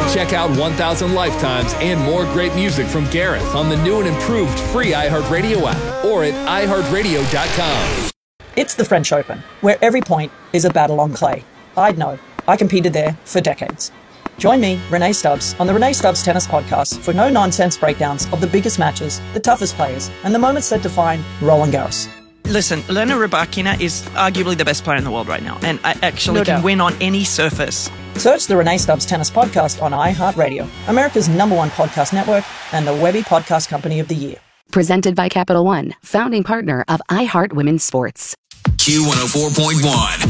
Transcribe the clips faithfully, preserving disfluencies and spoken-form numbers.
Check out one thousand Lifetimes and more great music from Gareth on the new and improved free iHeartRadio app or at i heart radio dot com. It's the French Open, where every point is a battle on clay. I'd know. I competed there for decades. Join me, Renee Stubbs, on the Renee Stubbs Tennis Podcast for no-nonsense breakdowns of the biggest matches, the toughest players, and the moments that define Roland Garros. Listen, Elena Rybakina is arguably the best player in the world right now, and I actually No can doubt. win on any surface. Search the Renee Stubbs Tennis Podcast on iHeartRadio, America's number one podcast network and the Webby Podcast Company of the Year. Presented by Capital One, founding partner of iHeart Women's Sports. Q one oh four point one.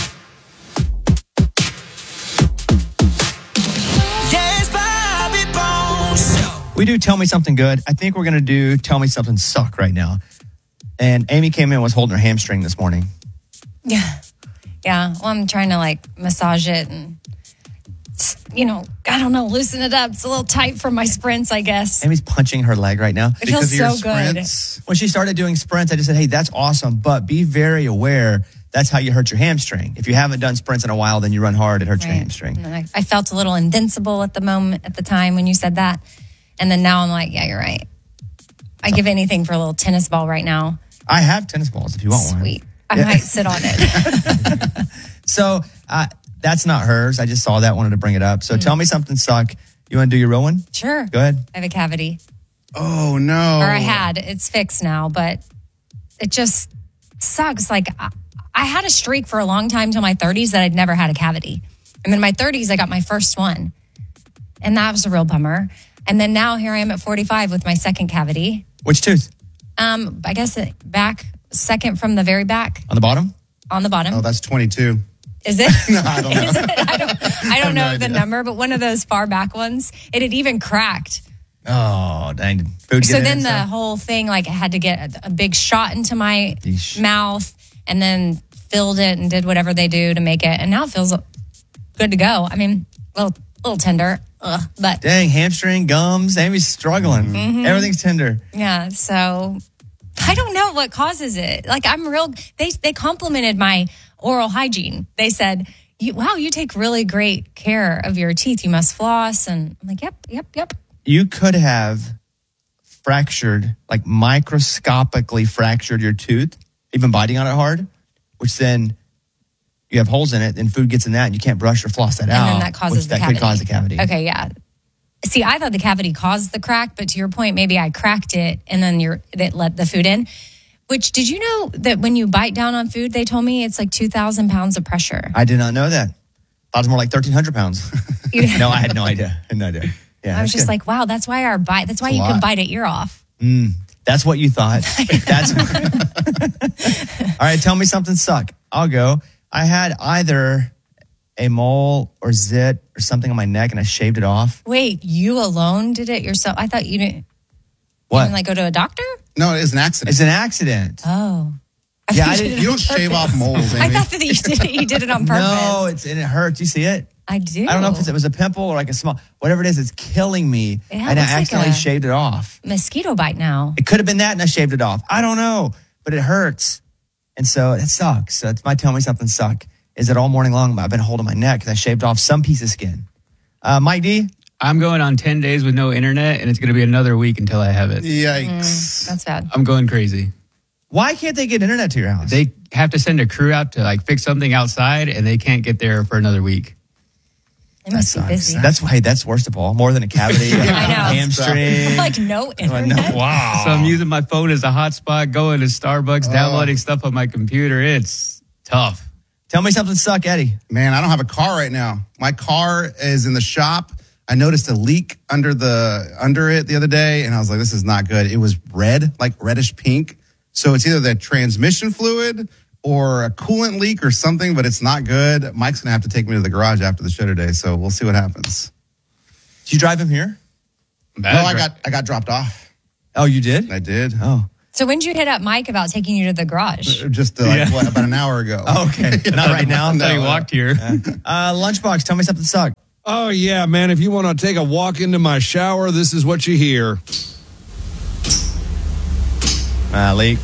Yes, Bobby Bones. We do Tell Me Something Good. I think we're going to do Tell Me Something Suck right now. And Amy came in and was holding her hamstring this morning. Yeah. Yeah. Well, I'm trying to like massage it and, you know, I don't know, loosen it up. It's a little tight for my sprints, I guess. Amy's punching her leg right now. It feels so good. When she started doing sprints, I just said, hey, that's awesome. But be very aware that's how you hurt your hamstring. If you haven't done sprints in a while, then you run hard, it hurts Right. your hamstring. And I, I felt a little invincible at the moment, at the time when you said that. And then now I'm like, yeah, you're right. I give anything for a little tennis ball right now. I have tennis balls if you want one. Sweet. I Yeah. might sit on it. So uh, that's not hers. I just saw that, wanted to bring it up. So tell me something suck. You want to do your real one? Sure. Go ahead. I have a cavity. Oh, no. Or I had. It's fixed now, but it just sucks. Like, I, I had a streak for a long time till my thirties that I'd never had a cavity. And then in my thirties, I got my first one. And that was a real bummer. And then now here I am at forty-five with my second cavity. Which tooth? Um, I guess it back, second from the very back. On the bottom? On the bottom. Oh, that's twenty-two. Is it? No, I don't know. Is it? I don't, I don't no know the idea. number, but one of those far back ones, it had even cracked. Oh, dang. Did food So get in then and the stuff? whole thing, like I had to get a, a big shot into my Yeesh. mouth and then filled it and did whatever they do to make it. And now it feels good to go. I mean, a little, little tender, ugh, but Dang, hamstring, gums. Amy's struggling. Mm-hmm. Everything's tender. yeah, so I don't know what causes it. Like I'm real, they, they complimented my oral hygiene. They said, you, wow, you take really great care of your teeth. You must floss. And I'm like, yep, yep, yep. You could have fractured, like microscopically fractured your tooth, even biting on it hard, which then you have holes in it and food gets in that and you can't brush or floss that And out. then that causes which the that cavity. could cause the cavity. Okay, yeah. See, I thought the cavity caused the crack, but to your point, maybe I cracked it and then you're that let the food in. Which, did you know that when you bite down on food, they told me it's like two thousand pounds of pressure? I did not know that. Thought it was more like thirteen hundred pounds. No, I had no idea. I had no idea. Yeah, I was that's just good. like, wow, that's why our bite, that's why It's a you can lot. bite an ear off. Mm, that's what you thought. That's all right. Tell me something suck. I'll go. I had either a mole or zit or something on my neck, and I shaved it off. Wait, you alone did it yourself? I thought you didn't What? even like go to a doctor? No, it's an accident. It's an accident. Oh. I Yeah, thought I you didn't- did it You on don't shave purpose. off moles, Amy. I thought that you did it, you did it on purpose. No, it's and it hurts. You see it? I do. I don't know if it's, it was a pimple or like a small, whatever it is. It's killing me, Yeah, it and I looks like accidentally a- shaved it off. mosquito bite now. It could have been that, and I shaved it off. I don't know, but it hurts, and so it sucks. So it's my tell me something suck. Is that all morning long I've been holding my neck because I shaved off some piece of skin. Uh, Mike D. I'm going on ten days with no internet, and it's going to be another week until I have it. Yikes. That's bad. I'm going crazy. Why can't they get internet to your house? They have to send a crew out to like fix something outside, and they can't get there for another week. It must be busy. That's why. That's worst of all. More than a cavity, a I know. hamstring. Like no internet. Wow. So I'm using my phone as a hotspot, going to Starbucks, Oh. downloading stuff on my computer. It's tough. Tell me something suck, Eddie. Man, I don't have a car right now. My car is in the shop. I noticed a leak under the under it the other day, and I was like, this is not good. It was red, like reddish pink. So it's either the transmission fluid or a coolant leak or something, but it's not good. Mike's going to have to take me to the garage after the show today, so we'll see what happens. Did you drive him here? No, I got I got dropped off. Oh, you did? I did. Oh. So when did you hit up Mike about taking you to the garage? Just uh, like, Yeah. what, about an hour ago. Oh, okay. Not right now. Until you No, walked here. Uh, Lunchbox, tell me something suck. Oh, yeah, man. If you want to take a walk into my shower, this is what you hear. Uh, leak.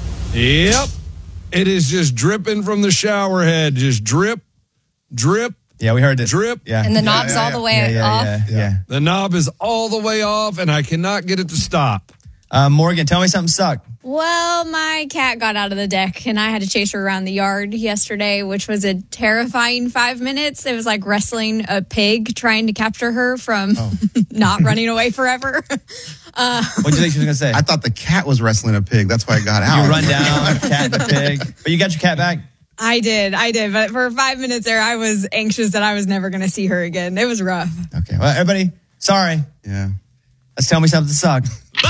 Yep. It is just dripping from the shower head. Just drip, drip, Yeah, we heard it. Drip. Yeah. And the Yeah, knob's yeah, all yeah. the way yeah, yeah, off. yeah, yeah. The knob is all the way off, and I cannot get it to stop. Uh, Morgan, tell me something sucked. Well, my cat got out of the deck and I had to chase her around the yard yesterday, which was a terrifying five minutes. It was like wrestling a pig trying to capture her from Oh. not running away forever. Uh, What do you think she was going to say? I thought the cat was wrestling a pig. That's why I got out. You run down, cat and the pig. But you got your cat back? I did, I did. But for five minutes there, I was anxious that I was never going to see her again. It was rough. Okay. Well, everybody, sorry. Yeah. Let's tell me something sucked.